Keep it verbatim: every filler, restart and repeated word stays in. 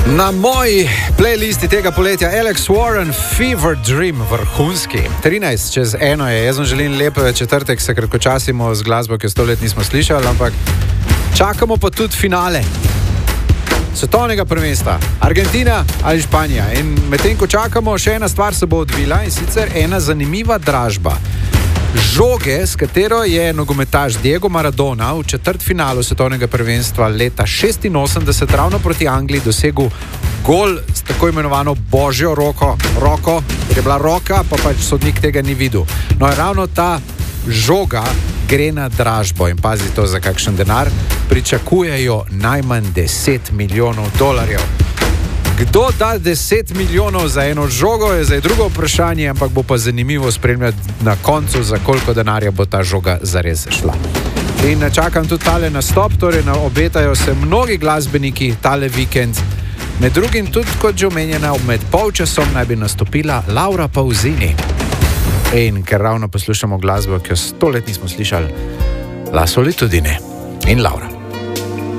Na moji playlisti tega poletja Alex Warren, Fever Dream, vrhunski. trinajst čez eno je, jaz vam želim lep četrtek, se kratkočasimo z glasbo, ki jo sto let nismo slišali, ampak čakamo pa tudi finale svetovnega prvenstva, Argentina ali Španija. In medtem ko čakamo, še ena stvar se bo odvila, in sicer ena zanimiva dražba. Žoge, s katero je nogometaš Diego Maradona v četrtfinalu svetovnega prvenstva leta šestinosemdeset ravno proti Angliji dosegel gol s tako imenovano božjo roko, roko, ker je bila roka, pa pač sodnik tega ni videl. No, in ravno ta žoga gre na dražbo in pazi to za kakšen denar, pričakujejo najmanj deset milijonov dolarjev. Kdo da deset milijonov za eno žogo, je zdaj drugo vprašanje, ampak bo pa zanimivo spremljati na koncu, za koliko denarja bo ta žoga zares šla. In čakam tudi tale nastop, torej obetajo se mnogi glasbeniki tale vikend. Med drugim tudi, kot že omenjena, med polčasom naj bi nastopila Laura Pausini. In ker ravno poslušamo glasbo, ki jo sto let nismo slišali, La Solitudine in Laura.